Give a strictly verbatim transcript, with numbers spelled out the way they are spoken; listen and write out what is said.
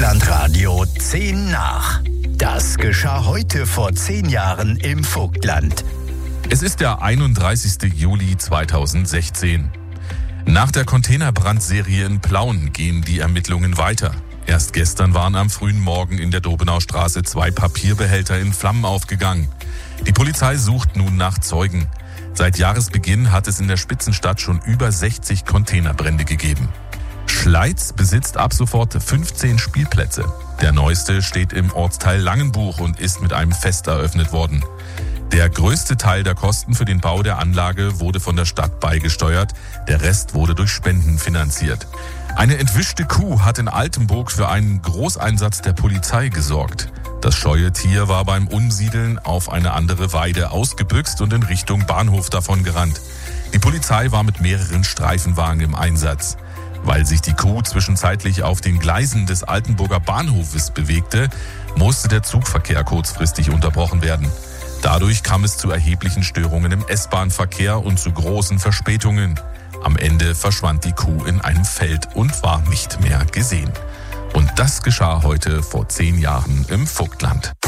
Vogtlandradio zehn nach. Das geschah heute vor zehn Jahren im Vogtland. Es ist der einunddreißigste Juli zweitausendsechzehn. Nach der Containerbrandserie in Plauen gehen die Ermittlungen weiter. Erst gestern waren am frühen Morgen in der Dobenaustraße zwei Papierbehälter in Flammen aufgegangen. Die Polizei sucht nun nach Zeugen. Seit Jahresbeginn hat es in der Spitzenstadt schon über sechzig Containerbrände gegeben. Schleiz besitzt ab sofort fünfzehn Spielplätze. Der neueste steht im Ortsteil Langenbuch und ist mit einem Fest eröffnet worden. Der größte Teil der Kosten für den Bau der Anlage wurde von der Stadt beigesteuert. Der Rest wurde durch Spenden finanziert. Eine entwischte Kuh hat in Altenburg für einen Großeinsatz der Polizei gesorgt. Das scheue Tier war beim Umsiedeln auf eine andere Weide ausgebüxt und in Richtung Bahnhof davongerannt. Die Polizei war mit mehreren Streifenwagen im Einsatz. Weil sich die Kuh zwischenzeitlich auf den Gleisen des Altenburger Bahnhofes bewegte, musste der Zugverkehr kurzfristig unterbrochen werden. Dadurch kam es zu erheblichen Störungen im S-Bahn-Verkehr und zu großen Verspätungen. Am Ende verschwand die Kuh in einem Feld und war nicht mehr gesehen. Und das geschah heute vor zehn Jahren im Vogtland.